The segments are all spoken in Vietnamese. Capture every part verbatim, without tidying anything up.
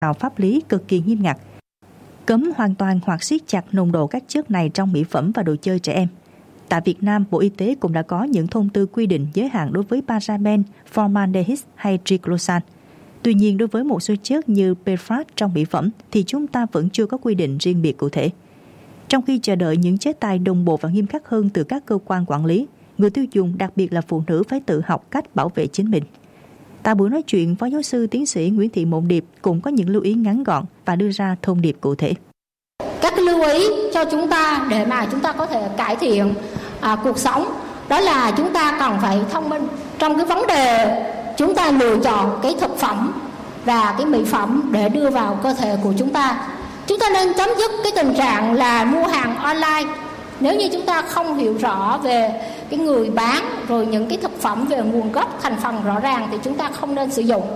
rào pháp lý cực kỳ nghiêm ngặt, cấm hoàn toàn hoặc siết chặt nồng độ các chất này trong mỹ phẩm và đồ chơi trẻ em. Tại Việt Nam, Bộ Y tế cũng đã có những thông tư quy định giới hạn đối với paraben, formaldehyde hay triclosan. Tuy nhiên, đối với một số chất như pê ép a tê trong mỹ phẩm thì chúng ta vẫn chưa có quy định riêng biệt cụ thể. Trong khi chờ đợi những chế tài đồng bộ và nghiêm khắc hơn từ các cơ quan quản lý, người tiêu dùng, đặc biệt là phụ nữ, phải tự học cách bảo vệ chính mình. Tại buổi nói chuyện, Phó Giáo sư Tiến sĩ Nguyễn Thị Mộng Điệp cũng có những lưu ý ngắn gọn và đưa ra thông điệp cụ thể. Các lưu ý cho chúng ta để mà chúng ta có thể cải thiện à, cuộc sống, đó là chúng ta cần phải thông minh trong cái vấn đề chúng ta lựa chọn cái thực phẩm và cái mỹ phẩm để đưa vào cơ thể của chúng ta. Chúng ta nên chấm dứt cái tình trạng là mua hàng online. Nếu như chúng ta không hiểu rõ về cái người bán rồi những cái thực phẩm về nguồn gốc thành phần rõ ràng thì chúng ta không nên sử dụng.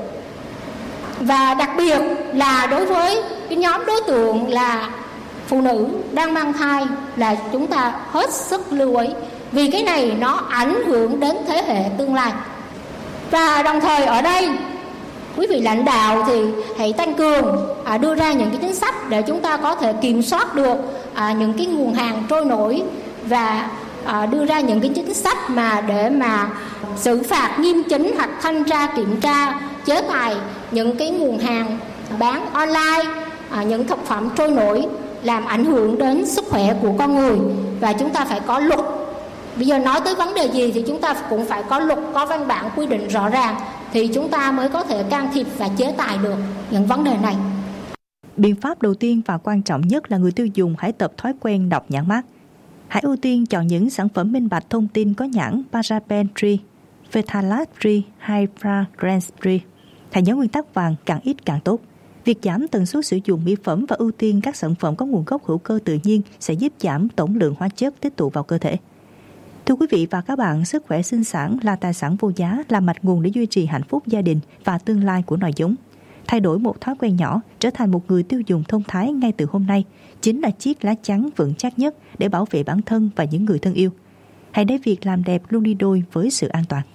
Và đặc biệt là đối với cái nhóm đối tượng là phụ nữ đang mang thai là chúng ta hết sức lưu ý, vì cái này nó ảnh hưởng đến thế hệ tương lai. Và đồng thời ở đây quý vị lãnh đạo thì hãy tăng cường à, đưa ra những cái chính sách để chúng ta có thể kiểm soát được à, những cái nguồn hàng trôi nổi và à, đưa ra những cái chính sách mà để mà xử phạt nghiêm chính hoặc thanh tra kiểm tra chế tài những cái nguồn hàng bán online, à, những thực phẩm trôi nổi làm ảnh hưởng đến sức khỏe của con người. Và chúng ta phải có luật. Bây giờ nói tới vấn đề gì thì chúng ta cũng phải có luật, có văn bản quy định rõ ràng thì chúng ta mới có thể can thiệp và chế tài được những vấn đề này. Biện pháp đầu tiên và quan trọng nhất là người tiêu dùng hãy tập thói quen đọc nhãn mác. Hãy ưu tiên chọn những sản phẩm minh bạch thông tin có nhãn paraben free, phthalate free hay fragrance free. Hãy nhớ nguyên tắc vàng càng ít càng tốt. Việc giảm tần suất sử dụng mỹ phẩm và ưu tiên các sản phẩm có nguồn gốc hữu cơ tự nhiên sẽ giúp giảm tổng lượng hóa chất tích tụ vào cơ thể. Thưa quý vị và các bạn, sức khỏe sinh sản là tài sản vô giá, là mạch nguồn để duy trì hạnh phúc gia đình và tương lai của nòi giống. Thay đổi một thói quen nhỏ, trở thành một người tiêu dùng thông thái ngay từ hôm nay, chính là chiếc lá chắn vững chắc nhất để bảo vệ bản thân và những người thân yêu. Hãy để việc làm đẹp luôn đi đôi với sự an toàn.